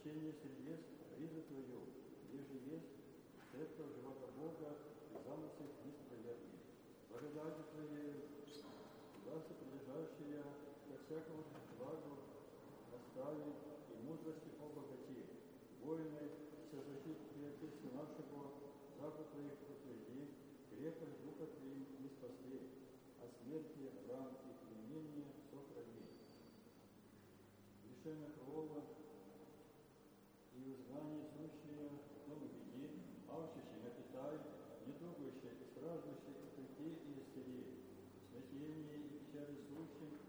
Прощение среди есть ризу Твою, еже есть средство живота Бога и замысел неспроверный. Благодати Твоей, власти прилежащие, ко всякому благу остави и мудрости обогати. Воины, все защитники Отечества нашего, закон Твоих утверди, крепость Духа Твоим не спасли, от смерти, ран и пленения сохрани. Лишение крови и узнание сущее дом веди, алчущий напитай, недугающий и страждущий укрепи и исцели, смятение и печали сущим